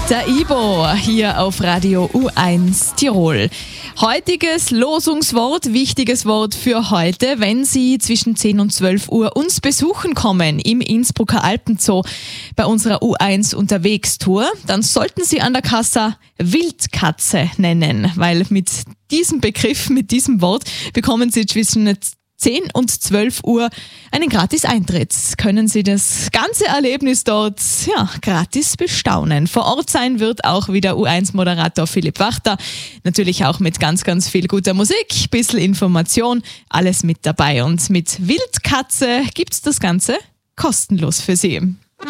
Der Ibo hier auf Radio U1 Tirol. Heutiges Losungswort, wichtiges Wort für heute, wenn Sie zwischen 10 und 12 Uhr uns besuchen kommen im Innsbrucker Alpenzoo bei unserer U1 Unterwegs-Tour, dann sollten Sie an der Kasse Wildkatze nennen, weil mit diesem Begriff, mit diesem Wort bekommen Sie zwischen 10 und 12 Uhr einen Gratis-Eintritt. Können Sie das ganze Erlebnis dort gratis bestaunen. Vor Ort sein wird auch wieder U1-Moderator Philipp Wachter. Natürlich auch mit ganz, ganz viel guter Musik, bisschen Information, alles mit dabei. Und mit Wildkatze gibt's das Ganze kostenlos für Sie.